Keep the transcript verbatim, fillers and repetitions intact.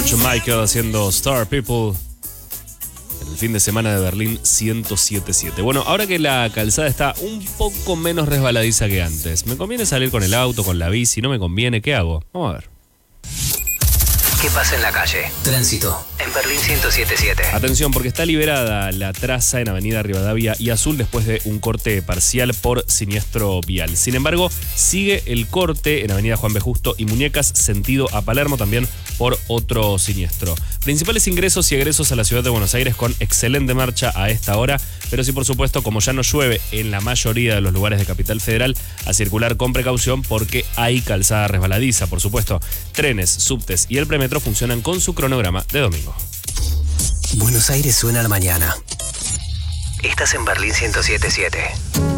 George Michael haciendo Star People en el fin de semana de Berlín ciento siete punto siete. Bueno, ahora que la calzada está un poco menos resbaladiza que antes, ¿me conviene salir con el auto, con la bici? ¿No me conviene? ¿Qué hago? Vamos a ver. ¿Qué pasa en la calle? Tránsito en Berlín ciento siete punto siete. Atención, porque está liberada la traza en Avenida Rivadavia y Azul después de un corte parcial por siniestro vial. Sin embargo, sigue el corte en Avenida Juan B. Justo y Muñecas, sentido a Palermo, también por otro siniestro. Principales ingresos y egresos a la ciudad de Buenos Aires con excelente marcha a esta hora, pero sí, por supuesto, como ya no llueve en la mayoría de los lugares de Capital Federal, a circular con precaución porque hay calzada resbaladiza. Por supuesto, trenes, subtes y el premetro funcionan con su cronograma de domingo. Buenos Aires suena a la mañana. Estás en Berlín ciento siete punto siete.